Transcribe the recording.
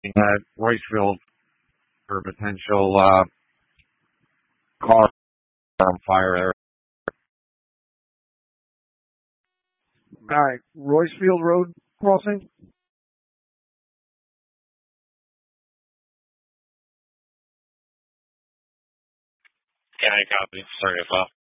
at Roycefield for potential car on fire there. All right, Roycefield Road crossing. Yeah, I copy. Sorry if